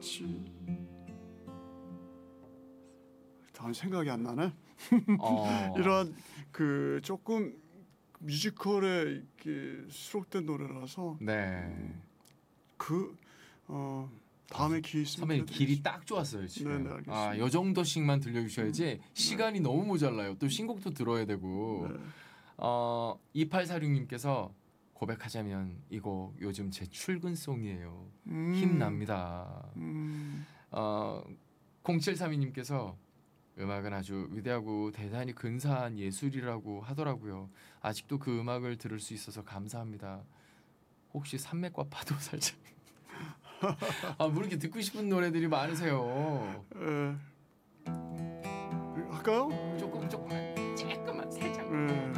같이 다음 생각이 안 나네. 이런 그 조금 뮤지컬에 이렇게 수록된 노래라서 네. 다음에 기회 있으면 선배님 길이 딱 좋았어요 지금. 네네, 알겠습니다. 요 정도씩만 들려주셔야지 시간이 너무 모자라요. 또 신곡도 들어야 되고. 네. 2846님께서 고백하자면 이 곡 요즘 제 출근송이에요. 힘납니다. 0732님께서 음악은 아주 위대하고 대단히 근사한 예술이라고 하더라고요. 아직도 그 음악을 들을 수 있어서 감사합니다. 혹시 산맥과 파도 살짝 뭐 이렇게 듣고 싶은 노래들이 많으세요. 할까요? 조금만 살짝.